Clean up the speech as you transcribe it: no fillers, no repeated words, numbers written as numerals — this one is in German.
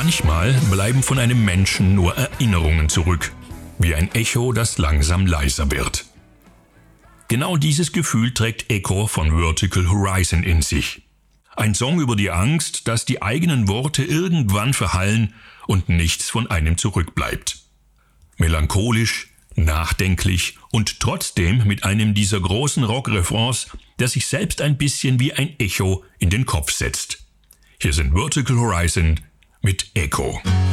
Manchmal bleiben von einem Menschen nur Erinnerungen zurück, wie ein Echo, das langsam leiser wird. Genau dieses Gefühl trägt Echo von Vertical Horizon in sich. Ein Song über die Angst, dass die eigenen Worte irgendwann verhallen und nichts von einem zurückbleibt. Melancholisch, nachdenklich und trotzdem mit einem dieser großen Rock-Refrains, der sich selbst ein bisschen wie ein Echo in den Kopf setzt. Hier sind Vertical Horizon mit Echo.